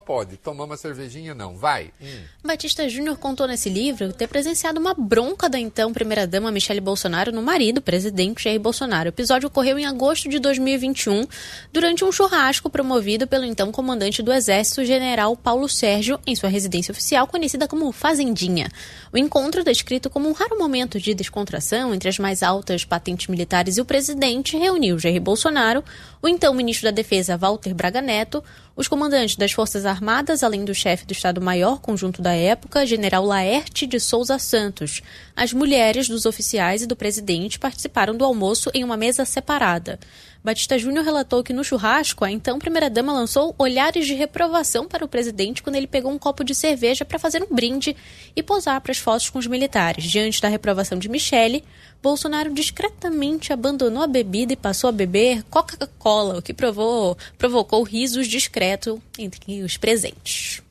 Pode, tomar uma cervejinha não, vai. Batista Júnior contou nesse livro ter presenciado uma bronca da então primeira-dama Michele Bolsonaro no marido, o presidente Jair Bolsonaro. O episódio ocorreu em agosto de 2021, durante um churrasco promovido pelo então comandante do Exército, general Paulo Sérgio, em sua residência oficial, conhecida como Fazendinha. O encontro, descrito como um raro momento de descontração entre as mais altas patentes militares e o presidente, reuniu Jair Bolsonaro, o então ministro da Defesa, Walter Braga Neto, os comandantes das Forças Armadas, além do chefe do Estado-Maior Conjunto da época, general Laerte de Souza Santos. As mulheres dos oficiais e do presidente participaram do almoço em uma mesa separada. Batista Júnior relatou que no churrasco, a então primeira-dama lançou olhares de reprovação para o presidente quando ele pegou um copo de cerveja para fazer um brinde e posar para as fotos com os militares. Diante da reprovação de Michele, Bolsonaro discretamente abandonou a bebida e passou a beber Coca-Cola, o que provocou risos discretos entre os presentes.